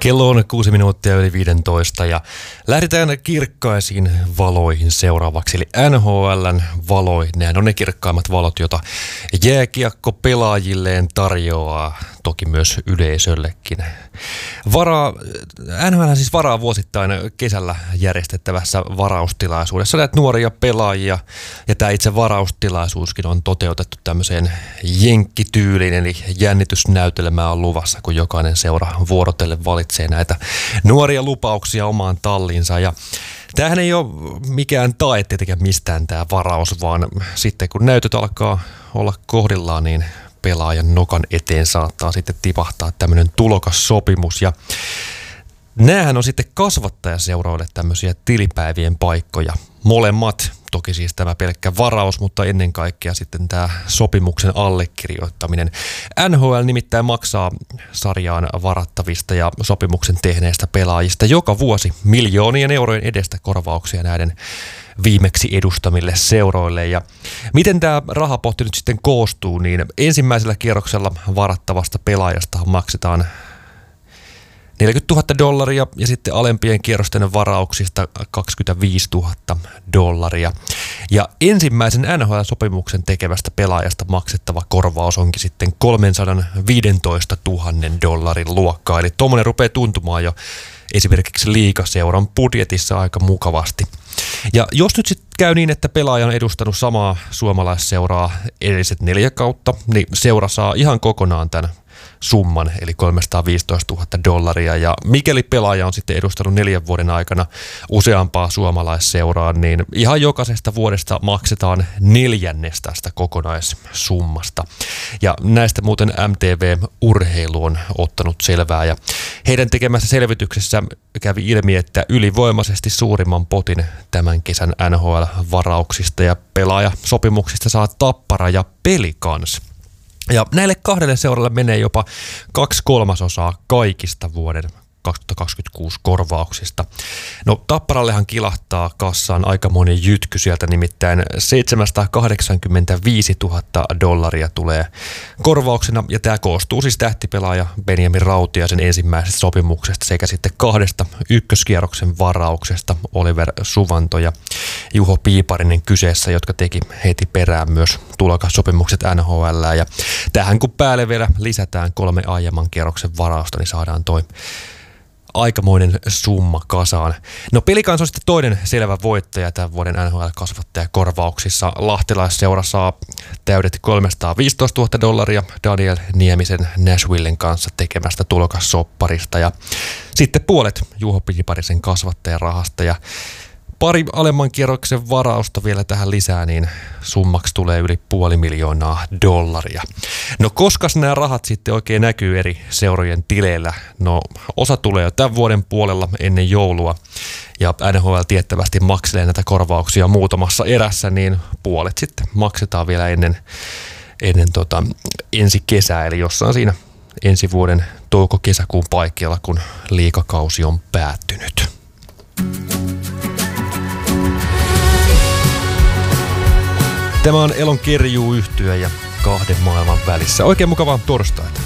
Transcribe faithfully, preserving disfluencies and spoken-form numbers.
Kello on kuusi minuuttia yli viisitoista ja lähdetään kirkkaisiin valoihin seuraavaksi. Eli N H L:n valoihin. Nehän on ne kirkkaimmat valot, joita jääkiekko pelaajilleen tarjoaa. Toki myös yleisöllekin. Varaa, N H L siis varaa vuosittain kesällä järjestettävässä varaustilaisuudessa näitä nuoria pelaajia. Ja tämä itse varaustilaisuuskin on toteutettu tämmöiseen jenkkityyliin, eli jännitysnäytelmää on luvassa, kun jokainen seura vuorotellen valitsee näitä nuoria lupauksia omaan talliinsa. Ja tämähän ei ole mikään tae tietenkään mistään tämä varaus, vaan sitten kun näytöt alkaa olla kohdillaan, niin pelaajan nokan eteen saattaa sitten tipahtaa tämmöinen tulokassopimus. Ja näähän on sitten kasvattajaseuroille tämmöisiä tilipäivien paikkoja. Molemmat, toki siis tämä pelkkä varaus, mutta ennen kaikkea sitten tämä sopimuksen allekirjoittaminen. N H L nimittäin maksaa sarjaan varattavista ja sopimuksen tehneistä pelaajista joka vuosi miljoonien eurojen edestä korvauksia näiden viimeksi edustamille seuroille. Ja miten tämä rahapotti nyt sitten koostuu, niin ensimmäisellä kierroksella varattavasta pelaajasta maksetaan neljäkymmentätuhatta dollaria ja sitten alempien kierrosten varauksista kaksikymmentäviisituhatta dollaria. Ja ensimmäisen N H L-sopimuksen tekevästä pelaajasta maksettava korvaus onkin sitten kolmesataaviisitoistatuhatta dollarin luokkaa. Eli tuommoinen rupeaa tuntumaan jo esimerkiksi liigaseuran budjetissa aika mukavasti. Ja jos nyt sitten käy niin, että pelaaja on edustanut samaa suomalaisseuraa edelliset neljä kautta, niin seura saa ihan kokonaan tämän summan, eli kolmesataaviisitoistatuhatta dollaria. Ja mikäli pelaaja on sitten edustanut neljän vuoden aikana useampaa suomalaisseuraa, niin ihan jokaisesta vuodesta maksetaan neljännestä tästä kokonaissummasta. Ja näistä muuten M T V-urheilu on ottanut selvää. Ja heidän tekemässä selvityksessä kävi ilmi, että ylivoimaisesti suurimman potin tämän kesän N H L-varauksista ja pelaajasopimuksista saa Tappara ja Pelicans. Ja näille kahdelle seuralle menee jopa kaksi kolmasosaa kaikista vuoden kaksituhattakaksikymmentäkuusi korvauksista. No Tapparallehan kilahtaa kassaan aikamoinen jytky sieltä, nimittäin seitsemänsataakahdeksankymmentäviisituhatta dollaria tulee korvauksena, ja tämä koostuu siis tähtipelaaja Benjamin Rautiaisen ensimmäisestä sopimuksesta sekä sitten kahdesta ykköskierroksen varauksesta, Oliver Suvanto ja Juho Piiparinen kyseessä, jotka teki heti perään myös tulokassopimukset N H L. Ja tähän kun päälle vielä lisätään kolme aiemman kierroksen varausta, niin saadaan toi aikamoinen summa kasaan. No Pelicans on sitten toinen selvä voittaja tämän vuoden N H L-kasvattajakorvauksissa. Lahtelaisseura saa täydet kolmesataaviisitoistatuhatta dollaria Daniel Niemisen Nashvillen kanssa tekemästä tulokassopparista. Ja sitten puolet Juho Piiparisen kasvattajarahasta ja pari alemman kierroksen varausta vielä tähän lisää, niin summaksi tulee yli puoli miljoonaa dollaria. No koskas nämä rahat sitten oikein näkyy eri seurojen tileillä? No osa tulee jo tämän vuoden puolella ennen joulua, ja N H L tiettävästi makselee näitä korvauksia muutamassa erässä, niin puolet sitten maksetaan vielä ennen, ennen tota, ensi kesää, eli jossain siinä ensi vuoden touko-kesäkuun paikkeilla, kun liigakausi on päättynyt. Tämä on Elon Kerjuu-yhtye ja kahden maailman välissä. Oikein mukavaa torstaita.